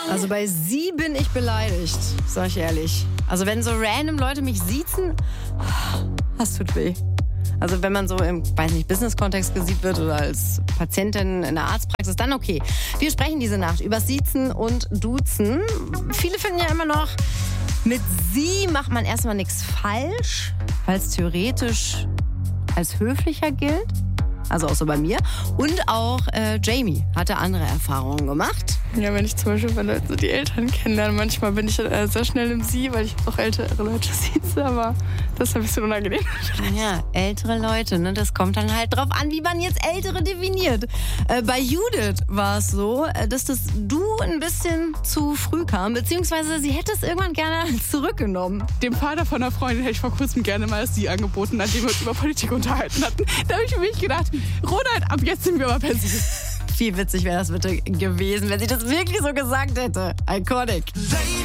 Also bei sie bin ich beleidigt, sag ich ehrlich. Also wenn so random Leute mich siezen, das tut weh. Also wenn man so im, weiß nicht, Business-Kontext gesiezt wird oder als Patientin in der Arztpraxis, dann okay. Wir sprechen diese Nacht über Siezen und Duzen. Viele finden ja immer noch, mit sie macht man erstmal nichts falsch, weil es theoretisch als höflicher gilt. Also auch so bei mir. Und auch Jamie hatte andere Erfahrungen gemacht. Ja, wenn ich zum Beispiel bei Leuten so die Eltern kennenlerne, manchmal bin ich sehr schnell im Sie, weil ich auch ältere Leute sieze, aber das ist ein bisschen unangenehm. Ja, ältere Leute, ne? Das kommt dann halt drauf an, wie man jetzt Ältere definiert. Bei Judith war es so, dass das Du ein bisschen zu früh kam, beziehungsweise sie hätte es irgendwann gerne zurückgenommen. Dem Vater von einer Freundin hätte ich vor kurzem gerne mal das Sie angeboten, nachdem wir uns über Politik unterhalten hatten. Da habe ich für mich gedacht, Ronald, ab jetzt sind wir aber per Sie. Wie witzig wäre das bitte gewesen, wenn sie das wirklich so gesagt hätte. Iconic.